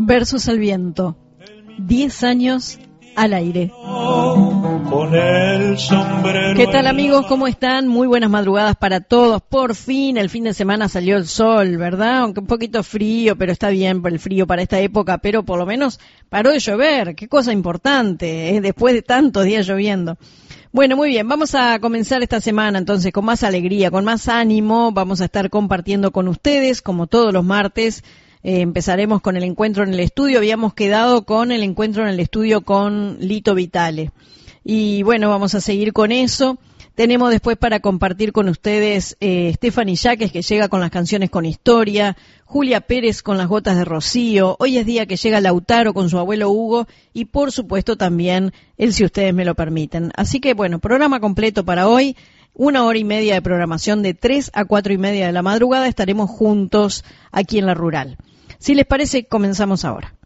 Versos al viento. 10 años al aire. Con el sombrero. ¿Qué tal, amigos? ¿Cómo están? Muy buenas madrugadas para todos. Por fin, el fin de semana salió el sol, ¿verdad? Aunque un poquito frío, pero está bien por el frío para esta época, pero por lo menos paró de llover. Qué cosa importante, después de tantos días lloviendo. Bueno, muy bien, vamos a comenzar esta semana entonces con más alegría, con más ánimo. Vamos a estar compartiendo con ustedes, como todos los martes. Empezaremos con el encuentro en el estudio. Habíamos quedado con el encuentro en el estudio con Lito Vitale. Y bueno, vamos a seguir con eso. Tenemos después para compartir con ustedes Stephanie Yaques, que llega con las canciones con historia, Julia Pérez con las gotas de Rocío. Hoy es día que llega Lautaro con su abuelo Hugo y por supuesto también él, si ustedes me lo permiten. Así que bueno, programa completo para hoy. 1 hora y media de programación de 3 a 4:30 de la madrugada. Estaremos juntos aquí en La Rural. Si les parece, comenzamos ahora.